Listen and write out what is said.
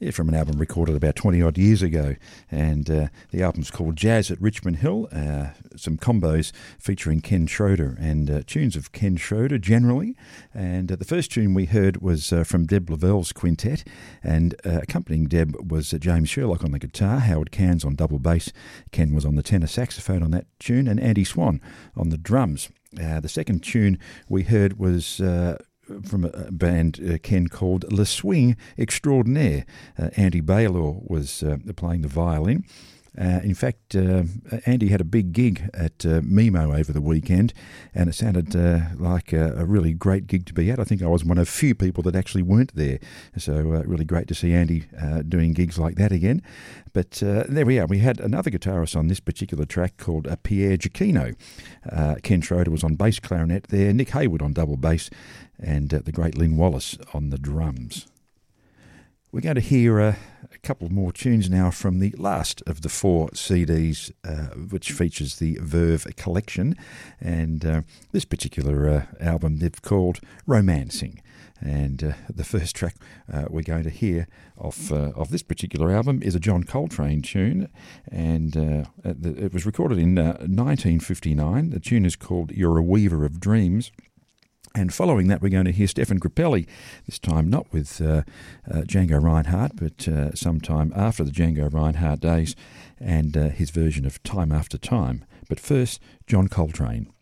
Yeah, from an album recorded about 20-odd years ago. And the album's called Jazz at Richmond Hill. Some combos featuring Ken Schroeder and tunes of Ken Schroeder generally. And the first tune we heard was from Deb Lavelle's quintet. And accompanying Deb was James Sherlock on the guitar, Howard Cairns on double bass. Ken was on the tenor saxophone on that tune, and Andy Swan on the drums. The second tune we heard was from a band Ken called Le Swing Extraordinaire. Andy Baylor was playing the violin. In fact, Andy had a big gig at Mimo over the weekend, and it sounded like a really great gig to be at. I think I was one of few people that actually weren't there, so really great to see Andy doing gigs like that again. But there we are. We had another guitarist on this particular track called Pierre Giacchino. Ken Schroeder was on bass clarinet there, Nick Haywood on double bass, and the great Lynn Wallace on the drums. We're going to hear a couple more tunes now from the last of the 4 CDs, which features the Verve collection. And this particular album they've called Romancing. And the first track we're going to hear of this particular album is a John Coltrane tune. And it was recorded in 1959. The tune is called You're a Weaver of Dreams. And following that, we're going to hear Stefan Grappelli, this time not with Django Reinhardt, but sometime after the Django Reinhardt days, and his version of Time After Time. But first, John Coltrane.